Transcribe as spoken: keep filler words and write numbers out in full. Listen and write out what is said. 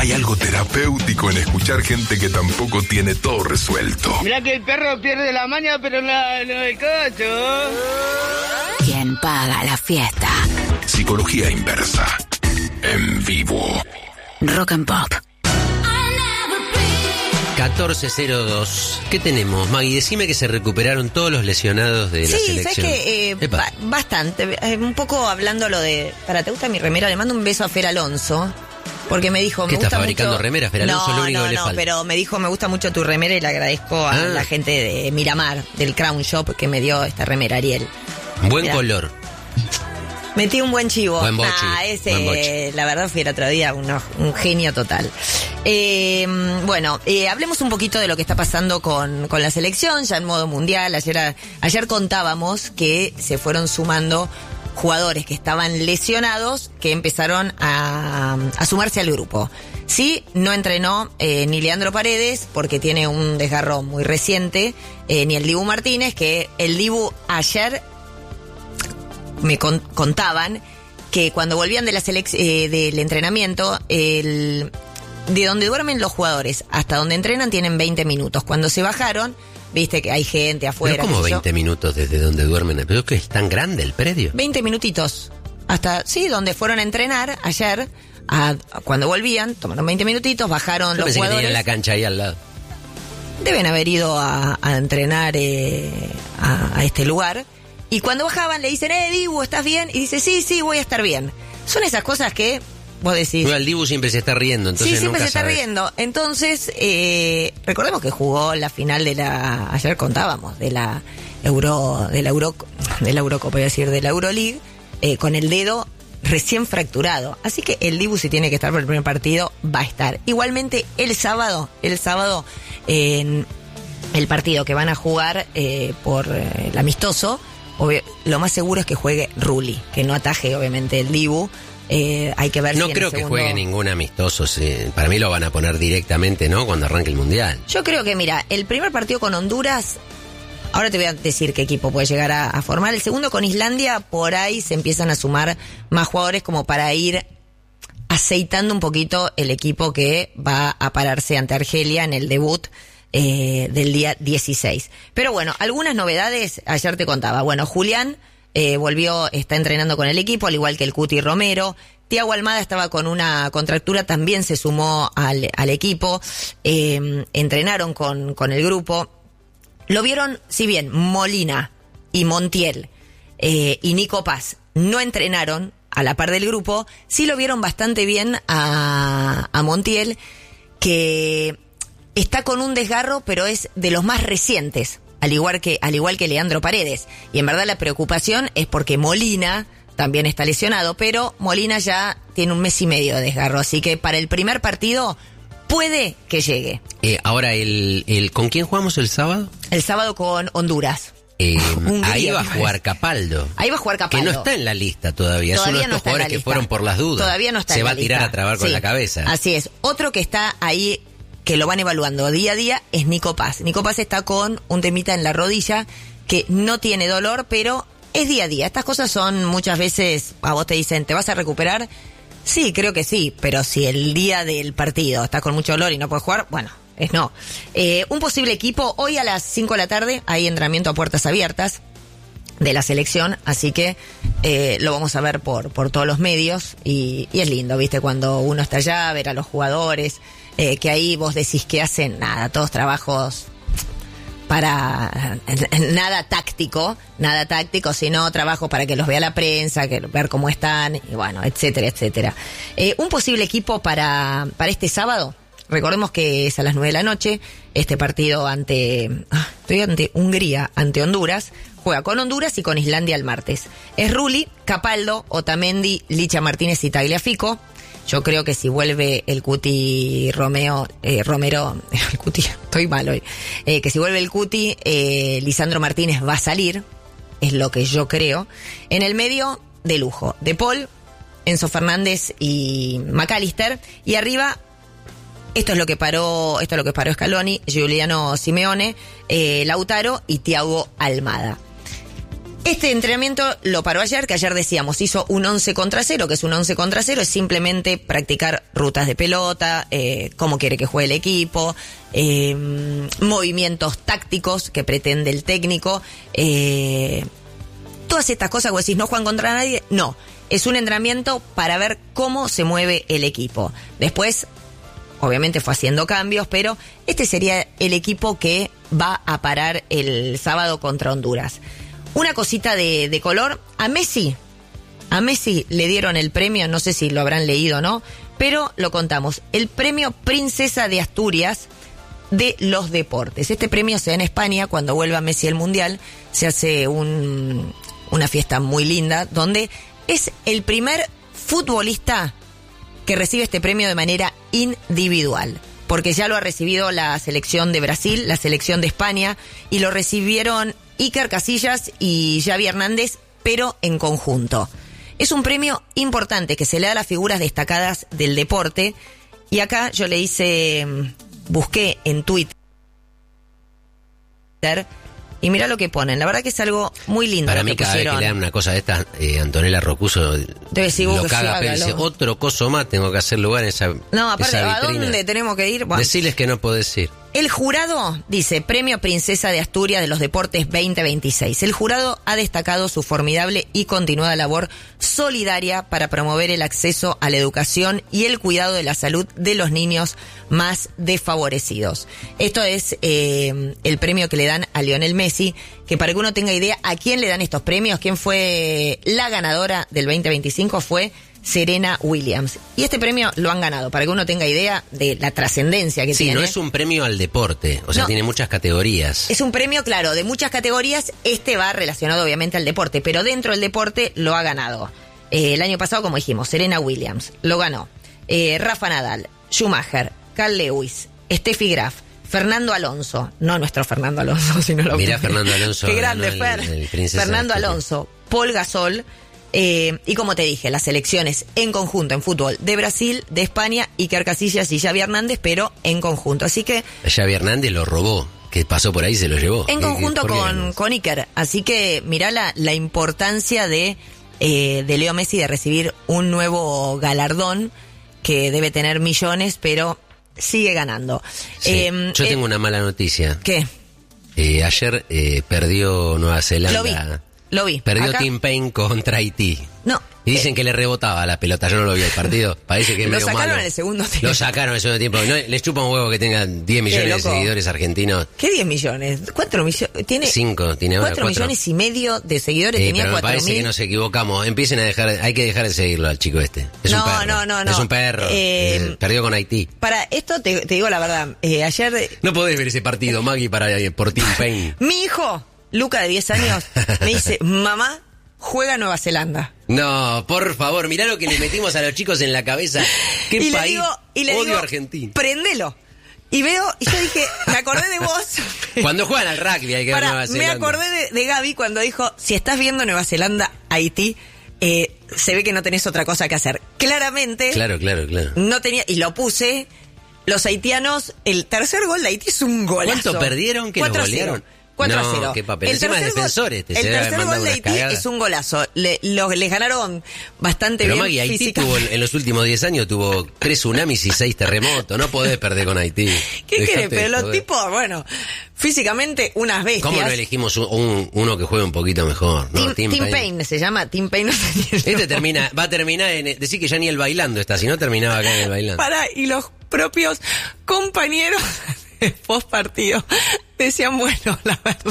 Hay algo terapéutico en escuchar gente que tampoco tiene todo resuelto. Mirá que el perro pierde la maña, pero no, no el cocho. ¿Quién paga la fiesta? Psicología inversa. En vivo. Rock and Pop. catorce cero dos. ¿Qué tenemos, Maggie? Decime que se recuperaron todos los lesionados de la sí, selección. Sí, sabes que eh, ba- bastante. Eh, un poco hablando lo de... Para, ¿te gusta mi remera? Le mando un beso a Fer Alonso. Porque me dijo... ¿Qué me está gusta fabricando mucho... remeras? Fer Alonso no, es lo único no, que le no, falta. pero me dijo, me gusta mucho tu remera y le agradezco a Ah. la gente de Miramar, del Crown Shop, que me dio esta remera, Ariel. Buen Mirá. color. Metí un buen chivo. Buen bochi, Nah, ese, buen bochi. la verdad fui el otro día uno, un genio total. Eh, bueno, eh, hablemos un poquito de lo que está pasando con, con la selección, ya en modo mundial. Ayer, ayer contábamos que se fueron sumando jugadores que estaban lesionados, que empezaron a, a sumarse al grupo. Sí, no entrenó eh, ni Leandro Paredes, porque tiene un desgarro muy reciente, eh, ni el Dibu Martínez, que el Dibu ayer... me con, contaban que cuando volvían de la selec- eh, del entrenamiento, el, de donde duermen los jugadores hasta donde entrenan tienen veinte minutos. Cuando se bajaron, viste que hay gente afuera. ¿Pero cómo qué sé yo. veinte minutos desde donde duermen? ¿Pero es que es tan grande el predio? veinte minutitos. Hasta, sí, donde fueron a entrenar ayer, a, a cuando volvían, tomaron veinte minutitos, bajaron Yo los pensé que jugadores. tenían la cancha ahí al lado. Deben haber ido a, a entrenar eh, a, a este lugar. Y cuando bajaban le dicen, eh, Dibu, ¿estás bien? Y dice, sí, sí, voy a estar bien. Son esas cosas que vos decís... No, el Dibu siempre se está riendo, entonces sí, siempre nunca se está sabes. riendo. Entonces, eh, recordemos que jugó la final de la... Ayer contábamos, de la Euro... De la Euro... De la Eurocopa, voy a decir, de la Euroleague, eh, con el dedo recién fracturado. Así que el Dibu, si tiene que estar por el primer partido, va a estar. Igualmente, el sábado, el sábado, en el partido que van a jugar eh, por eh, el amistoso... Obvio, lo más seguro es que juegue Rulli, que no ataje obviamente el Dibu. Eh, hay que ver No si en creo el que segundo... juegue ningún amistoso. Sí. Para mí lo van a poner directamente, ¿no? Cuando arranque el Mundial. Yo creo que, mira, el primer partido con Honduras, ahora te voy a decir qué equipo puede llegar a, a formar. El segundo con Islandia, por ahí se empiezan a sumar más jugadores como para ir aceitando un poquito el equipo que va a pararse ante Argelia en el debut Eh, del día dieciséis. Pero bueno, algunas novedades, ayer te contaba. Bueno, Julián eh, volvió, está entrenando con el equipo, al igual que el Cuti Romero. Thiago Almada estaba con una contractura, también se sumó al, al equipo. Eh, entrenaron con, con el grupo. Lo vieron, si bien Molina y Montiel eh, y Nico Paz no entrenaron a la par del grupo, sí lo vieron bastante bien a, a Montiel, que... está con un desgarro, pero es de los más recientes, al igual que al igual que Leandro Paredes. Y en verdad la preocupación es porque Molina también está lesionado, pero Molina ya tiene un mes y medio de desgarro, así que para el primer partido puede que llegue. Eh, ahora, el, el ¿con quién jugamos el sábado? El sábado con Honduras. Eh, Hungría, ahí va a me jugar parece. Capaldo. Ahí va a jugar Capaldo. Que no está en la lista todavía. Todavía es uno de no estos está en la jugadores que lista. fueron por las dudas. Todavía no está Se en va la a tirar lista. a trabar con Sí, la cabeza. Así es. Otro que está ahí, que lo van evaluando día a día, es Nico Paz. Nico Paz está con un temita en la rodilla que no tiene dolor, pero es día a día. Estas cosas son muchas veces, a vos te dicen, ¿te vas a recuperar? Sí, creo que sí, pero si el día del partido estás con mucho dolor y no puedes jugar, bueno, es no. Eh, un posible equipo, hoy a las cinco de la tarde hay entrenamiento a puertas abiertas de la selección, así que eh, lo vamos a ver por, por todos los medios y, y es lindo, ¿viste? Cuando uno está allá, ver a los jugadores... Eh, que ahí vos decís que hacen nada, todos trabajos para nada táctico, nada táctico, sino trabajo para que los vea la prensa, que ver cómo están, y bueno, etcétera, etcétera. Eh, un posible equipo para, para este sábado, recordemos que es a las nueve de la noche, este partido ante, ah, estoy ante Hungría, ante Honduras, juega con Honduras y con Islandia el martes. Es Rulli, Capaldo, Otamendi, Licha Martínez y Tagliafico. Yo creo que si vuelve el Cuti Romeo, eh, Romero, el Cuti, estoy mal hoy, eh, que si vuelve el Cuti, eh, Lisandro Martínez va a salir, es lo que yo creo. En el medio, de lujo, De Paul, Enzo Fernández y McAllister, y arriba, esto es lo que paró, esto es lo que paró Scaloni, Giuliano Simeone, eh, Lautaro y Thiago Almada. Este entrenamiento lo paró ayer, que ayer decíamos, hizo un once contra cero, que es un once contra cero, es simplemente practicar rutas de pelota, eh, cómo quiere que juegue el equipo, eh, movimientos tácticos que pretende el técnico, eh, todas estas cosas, vos decís, no juegan contra nadie, no, es un entrenamiento para ver cómo se mueve el equipo. Después, obviamente fue haciendo cambios, pero este sería el equipo que va a parar el sábado contra Honduras. Una cosita de, de color, a Messi, a Messi le dieron el premio, no sé si lo habrán leído o no, pero lo contamos, el premio Princesa de Asturias de los deportes. Este premio se da en España, cuando vuelva Messi al Mundial, se hace un, una fiesta muy linda, donde es el primer futbolista que recibe este premio de manera individual, porque ya lo ha recibido la selección de Brasil, la selección de España, y lo recibieron Iker Casillas y Xavi Hernández, pero en conjunto. Es un premio importante que se le da a las figuras destacadas del deporte, y acá yo le hice, busqué en Twitter, y mira lo que ponen, la verdad que es algo muy lindo. Para lo mí que cada vez pusieron. que le dan una cosa de estas, eh, Antonella Rocuso Debe ser vos lo que caga, sí, pero dice, hágalo. otro coso más, tengo que hacer lugar en esa No, aparte, esa ¿a vitrina. dónde tenemos que ir? Bueno. Decirles que no puedo decir. El jurado dice, Premio Princesa de Asturias de los Deportes veinte veintiséis. El jurado ha destacado su formidable y continuada labor solidaria para promover el acceso a la educación y el cuidado de la salud de los niños más desfavorecidos. Esto es eh, el premio que le dan a Lionel Messi, que para que uno tenga idea a quién le dan estos premios, quién fue la ganadora del veinte veinticinco fue Serena Williams. Y este premio lo han ganado, para que uno tenga idea de la trascendencia que Sí, tiene. no es un premio al deporte, o sea, No. tiene muchas categorías. Es un premio, claro, de muchas categorías. Este va relacionado obviamente al deporte, pero dentro del deporte lo ha ganado. Eh, el año pasado, como dijimos, Serena Williams lo ganó. Eh, Rafa Nadal, Schumacher, Carl Lewis, Steffi Graf, Fernando Alonso, no nuestro Fernando Alonso, sino lo Mirá Fernando Alonso. Qué grande, ganó el- Fer. el Princesa Fernando de Asturias. Alonso, Paul Gasol, eh, y como te dije, las selecciones en conjunto en fútbol de Brasil, de España, Iker Casillas y Xavi Hernández, pero en conjunto. Así que Xavi Hernández lo robó, que pasó por ahí y se lo llevó. en ¿Qué- conjunto qué- por qué con, ganó? con Iker. Así que mirá la, la importancia de, eh, de Leo Messi de recibir un nuevo galardón que debe tener millones, pero sigue ganando. Sí. Eh, Yo eh, tengo una mala noticia. ¿Qué? Eh, ayer eh, perdió Nueva Zelanda. Lo vi, lo vi. Perdió Acá- Tim Payne contra Haití. No. Y dicen que le rebotaba la pelota. Yo no lo vi el partido. Parece que es Lo medio sacaron malo. en el segundo tiempo. Lo sacaron en el segundo tiempo. No, les chupa un huevo que tengan diez millones de loco. seguidores argentinos. ¿Qué diez millones? ¿Cuatro millones? Tiene Cinco, tiene ahora cuatro cuatro. millones y medio de seguidores. Eh, tenía pero me cuatro parece mil. que nos equivocamos. Empiecen a dejar, hay que dejar de seguirlo al chico este. Es No, un perro. no, no, no. Es un perro. Eh, Eh, perdió con Haití. Para esto te, te digo la verdad. Eh, ayer No podés ver ese partido, Maggie, para, por Tim Payne. mi hijo, Luca de diez años, me dice, mamá, juega Nueva Zelanda. No, por favor, mirá lo que le metimos a los chicos en la cabeza. ¿Qué y país? le digo, y le Odio digo, a Argentina. Prendelo. Y veo, y yo dije, me acordé de vos. Cuando juegan al rugby hay que ver Pará, Nueva me Zelanda. acordé de, de Gaby cuando dijo, si estás viendo Nueva Zelanda, Haití, eh, se ve que no tenés otra cosa que hacer. Claramente, Claro, claro, claro. no tenía, y lo puse, los haitianos, el tercer gol de Haití es un golazo. ¿Cuánto perdieron que los cuatro a cero. golearon? cuatro a No, cero. qué papel. El Encima es tercer gol- defensor este, El se debe haber tercer mandado gol de unas Haití cagadas. es un golazo. Le, los- les ganaron bastante Pero bien Maggie, Haití físicamente. tuvo en, en los últimos diez años tuvo tres tsunamis y seis terremotos. No podés perder con Haití. ¿Qué Dejate querés? de Pero los joder. tipos, bueno, físicamente unas bestias. ¿Cómo no elegimos un, un- uno que juegue un poquito mejor? No, Tim, Tim Tim Payne. Payne se llama, Tim Payne no sé ni el Este nombre. termina, va a terminar en... Decir que ya ni el bailando está, si no terminaba acá en el bailando. Para, y los propios compañeros de post partido decían, bueno, la verdad.